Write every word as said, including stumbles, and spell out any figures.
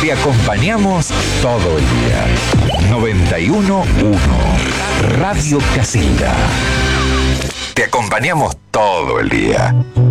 Te acompañamos todo el día. noventa y uno punto uno Radio Casilda. Te acompañamos todo el día.